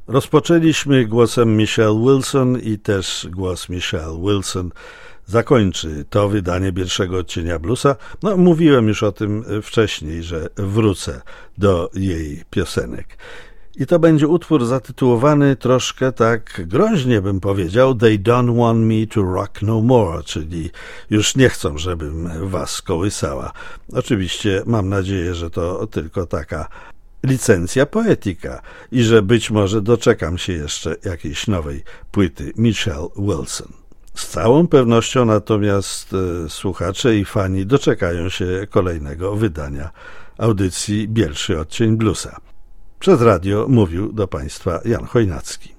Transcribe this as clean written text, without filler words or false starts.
Rozpoczęliśmy głosem Michelle Wilson i też głos Michelle Wilson zakończy to wydanie pierwszego odcienia bluesa. Mówiłem już o tym wcześniej, że wrócę do jej piosenek. I to będzie utwór zatytułowany troszkę tak groźnie, bym powiedział, They don't want me to rock no more, czyli już nie chcą, żebym was kołysała. Oczywiście mam nadzieję, że to tylko taka licencja poetyka i że być może doczekam się jeszcze jakiejś nowej płyty Michelle Wilson. Z całą pewnością natomiast słuchacze i fani doczekają się kolejnego wydania audycji Pierwszy odcień bluesa. Przez radio mówił do Państwa Jan Chojnacki.